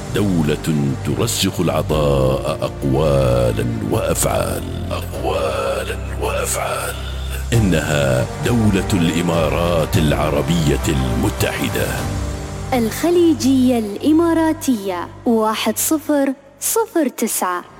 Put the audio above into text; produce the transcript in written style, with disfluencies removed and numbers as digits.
دولة ترسخ العطاء أقوالا وأفعال. إنها دولة الإمارات العربية المتحدة. الخليجية الإماراتية 1009.